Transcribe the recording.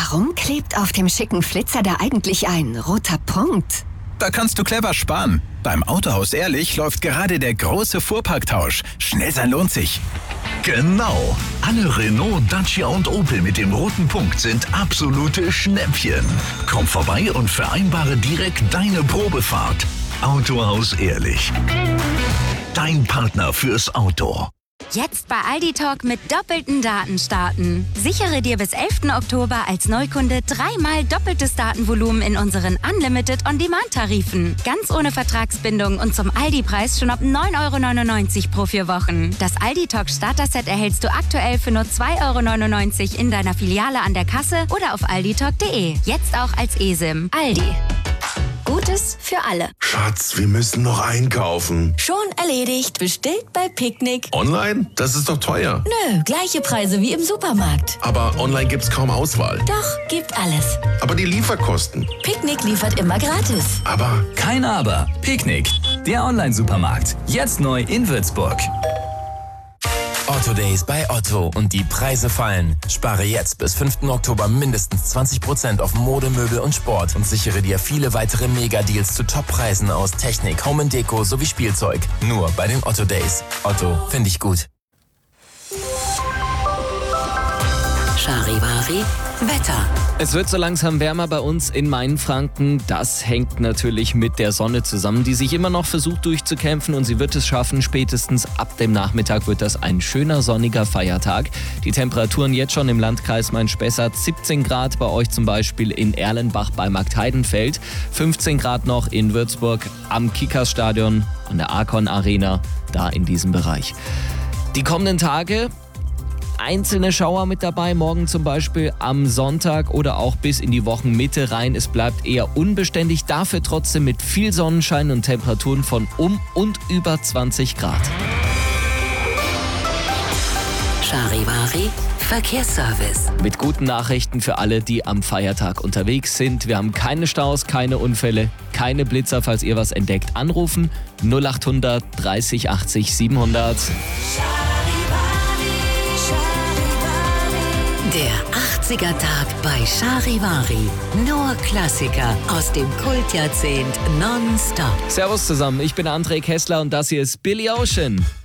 Warum klebt auf dem schicken Flitzer da eigentlich ein roter Punkt? Da kannst du clever sparen. Beim Autohaus Ehrlich läuft gerade der große Fuhrparktausch. Schnell sein lohnt sich. Genau. Alle Renault, Dacia und Opel mit dem roten Punkt sind absolute Schnäppchen. Komm vorbei und vereinbare direkt deine Probefahrt. Autohaus Ehrlich. Dein Partner fürs Auto. Jetzt bei Aldi Talk mit doppelten Daten starten. Sichere dir bis 11. Oktober als Neukunde 3-mal doppeltes Datenvolumen in unseren Unlimited On-Demand-Tarifen. Ganz ohne Vertragsbindung und zum Aldi-Preis schon ab 9,99 € pro 4 Wochen. Das Aldi Talk Starter-Set erhältst du aktuell für nur 2,99 € in deiner Filiale an der Kasse oder auf alditalk.de. Jetzt auch als eSIM. Aldi. Gutes für alle. Schatz, wir müssen noch einkaufen. Schon erledigt. Bestellt bei Picknick. Online? Das ist doch teuer. Nö, gleiche Preise wie im Supermarkt. Aber online gibt's kaum Auswahl. Doch, gibt alles. Aber die Lieferkosten. Picknick liefert immer gratis. Aber kein Aber. Picknick, der Online-Supermarkt. Jetzt neu in Würzburg. Otto Days bei Otto und die Preise fallen. Spare jetzt bis 5. Oktober mindestens 20% auf Mode, Möbel und Sport und sichere dir viele weitere Mega-Deals zu Top-Preisen aus Technik, Home & Deko sowie Spielzeug. Nur bei den Otto Days. Otto, finde ich gut. Charivari Wetter. Es wird so langsam wärmer bei uns in Mainfranken. Das hängt natürlich mit der Sonne zusammen, die sich immer noch versucht durchzukämpfen, und sie wird es schaffen. Spätestens ab dem Nachmittag wird das ein schöner sonniger Feiertag. Die Temperaturen jetzt schon im Landkreis Main-Spessart: 17 Grad bei euch zum Beispiel in Erlenbach bei Marktheidenfeld, 15 Grad noch in Würzburg am Kickers-Stadion und der Arcon Arena, da in diesem Bereich. Die kommenden Tage einzelne Schauer mit dabei, morgen zum Beispiel am Sonntag oder auch bis in die Wochenmitte rein. Es bleibt eher unbeständig, dafür trotzdem mit viel Sonnenschein und Temperaturen von und über 20 Grad. Charivari Verkehrsservice. Mit guten Nachrichten für alle, die am Feiertag unterwegs sind. Wir haben keine Staus, keine Unfälle, keine Blitzer. Falls ihr was entdeckt, anrufen 0800 30 80 700. Der 80er-Tag bei Charivari. Nur Klassiker aus dem Kultjahrzehnt nonstop. Servus zusammen, ich bin André Kessler und das hier ist Billy Ocean.